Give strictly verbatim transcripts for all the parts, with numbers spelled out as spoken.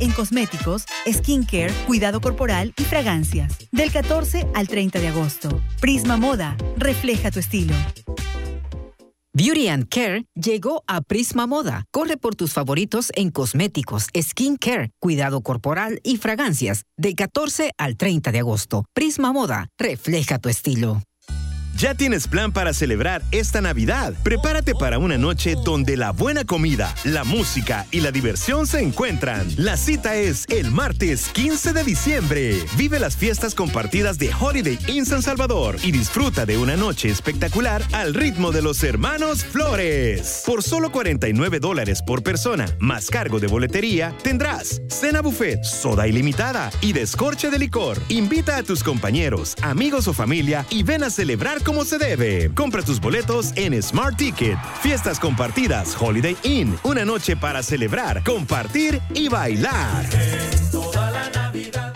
en cosméticos, skincare, cuidado corporal y fragancias. Del catorce al treinta de agosto. Prisma Moda. Refleja tu estilo. Beauty and Care llegó a Prisma Moda. Corre por tus favoritos en cosméticos, skincare, cuidado corporal y fragancias. Del catorce al treinta de agosto. Prisma Moda. Refleja tu estilo. ¿Ya tienes plan para celebrar esta Navidad? Prepárate para una noche donde la buena comida, la música y la diversión se encuentran. La cita es el martes quince de diciembre. Vive las fiestas compartidas de Holiday Inn San Salvador y disfruta de una noche espectacular al ritmo de los hermanos Flores. Por solo cuarenta y nueve dólares por persona, más cargo de boletería, tendrás cena buffet, soda ilimitada y descorche de licor. Invita a tus compañeros, amigos o familia y ven a celebrar como se debe. Compra tus boletos en Smart Ticket. Fiestas compartidas Holiday Inn. Una noche para celebrar, compartir y bailar. Toda la Navidad.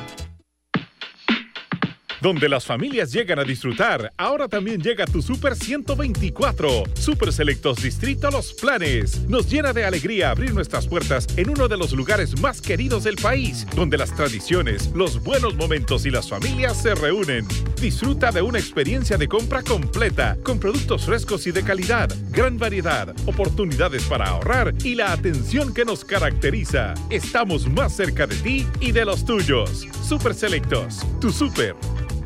Donde las familias llegan a disfrutar, ahora también llega tu Super ciento veinticuatro. Super Selectos Distrito Los Planes. Nos llena de alegría abrir nuestras puertas en uno de los lugares más queridos del país, donde las tradiciones, los buenos momentos y las familias se reúnen. Disfruta de una experiencia de compra completa, con productos frescos y de calidad, gran variedad, oportunidades para ahorrar y la atención que nos caracteriza. Estamos más cerca de ti y de los tuyos. Super Selectos, tu super.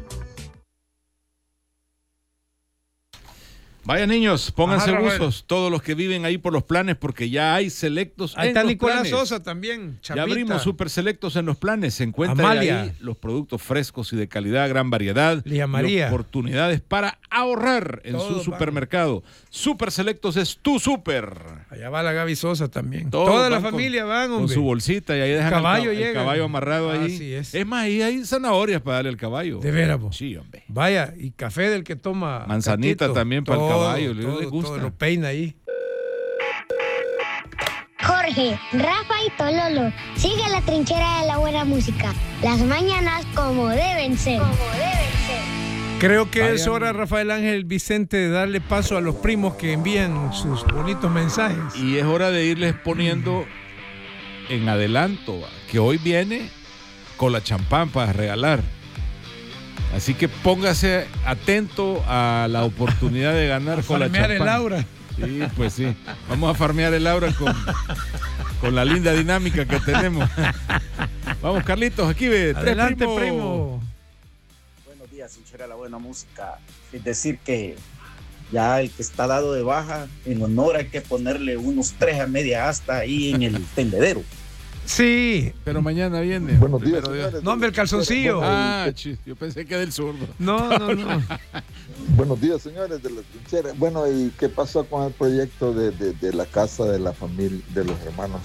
Vaya niños, pónganse Ajá, buzos, todos los que viven ahí por los planes, porque ya hay selectos Ahí en está los Nicolás planes. Sosa también, Ya Chapita. abrimos super selectos en los planes. Se encuentran Amalia. ahí los productos frescos y de calidad, gran variedad. Lía y María. oportunidades para ahorrar en Todos su supermercado. Super selectos es tu super. Allá va la Gaby Sosa también. Todos Toda la van con- familia van, Con hombre. su bolsita y ahí dejan El caballo el, ca- el llega. caballo amarrado ahí. Así es. Es más, ahí hay zanahorias para darle al caballo. De veras, po. Sí, hombre. Vaya, y café del que toma. Manzanita Catito. también para el Todo, caballo, le- todo, le gusta. todo, lo peina ahí. Jorge, Rafa y Tololo, sigue la trinchera de la buena música. Las mañanas como deben ser. Como deben ser. Creo que Vayan. es hora, Rafael Ángel Vicente, de darle paso a los primos que envían sus bonitos mensajes. Y es hora de irles poniendo en adelanto va, que hoy viene con la champán para regalar. Así que póngase atento a la oportunidad de ganar con la Farmear champán. el aura. Sí, pues sí. Vamos a farmear el aura con, con la linda dinámica que tenemos. Vamos, Carlitos, aquí ve. tres Adelante, primos. primo. Buenos días, Sinchera, la buena música. Es decir que ya el que está dado de baja, en honor hay que ponerle unos tres a media asta ahí en el tendedero. Sí. Pero mañana viene. Buenos días, Primero Dios. señores. No, hombre, el calzoncillo. Ah, chis, yo pensé que del zurdo. No, no, no. Buenos días, señores de la trinchera. Bueno, ¿y qué pasó con el proyecto de, de, de la casa de la familia, de los hermanos?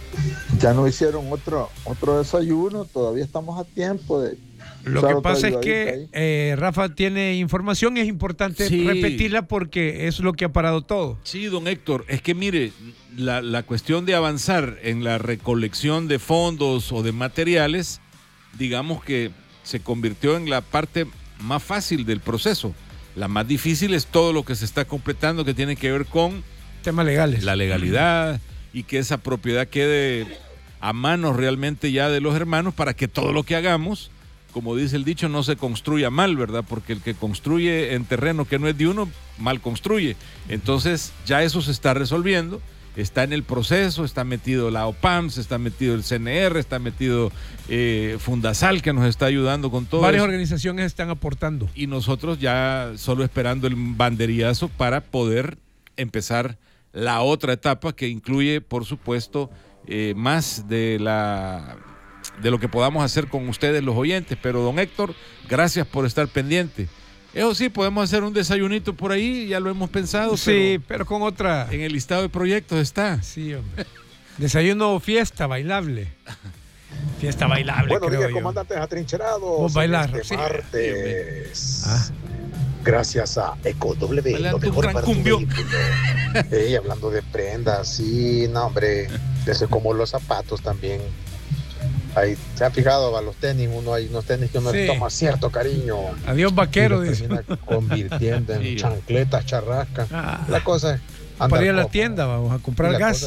Ya no hicieron otro otro desayuno, todavía estamos a tiempo de... Lo usar que otra pasa es ayudadita que ahí. eh, Rafa tiene información y es importante Sí. repetirla porque es lo que ha parado todo. Sí, don Héctor, es que mire, la, la cuestión de avanzar en la recolección de fondos o de materiales, digamos que se convirtió en la parte más fácil del proceso. La más difícil es todo lo que se está completando que tiene que ver con Temas legales. la legalidad y que esa propiedad quede a manos realmente ya de los hermanos para que todo lo que hagamos, como dice el dicho, no se construya mal, ¿verdad? Porque el que construye en terreno que no es de uno, mal construye. Entonces ya eso se está resolviendo, está en el proceso, está metido la O P A M S, está metido el C N R, está metido eh, Fundasal, que nos está ayudando con todo Varias eso. organizaciones están aportando. Y nosotros ya solo esperando el banderillazo para poder empezar la otra etapa que incluye, por supuesto, eh, más de la de lo que podamos hacer con ustedes los oyentes. Pero don Héctor, gracias por estar pendiente. Eso sí, podemos hacer un desayunito por ahí, ya lo hemos pensado. Sí, pero pero con otra. en el listado de proyectos está. Sí, hombre. Desayuno fiesta bailable. Fiesta bailable, Buenos creo días, yo. comandantes atrincherados. Vos bailar, Este sí. martes. Ah. Gracias a Eco W, Bailando lo un mejor gran para tu cumbión. vehículo. Ey, hablando de prendas, sí, no, hombre, eso es como los zapatos también. Ahí, ¿se han fijado a los tenis? Uno hay unos tenis que uno Sí. le toma cierto cariño. Adiós, vaquero, Y lo dice. termina convirtiendo en Sí. chancletas, charrascas. Ah, La cosa es andar para ir a la cómodo. tienda, vamos a Y comprar la gas. cosa